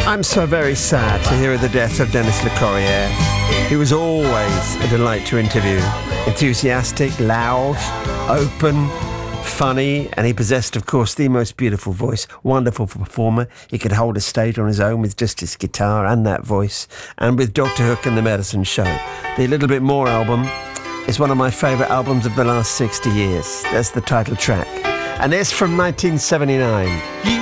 I'm so very sad to hear of the death of Denis Lecorrier. He was always a delight to interview. Enthusiastic, loud, open, funny, and he possessed, of course, the most beautiful voice. Wonderful performer. He could hold a stage on his own with just his guitar and that voice. And with Dr. Hook and the Medicine Show. The Little Bit More album is one of my favourite albums of the last 60 years. That's the title track. And it's from 1979.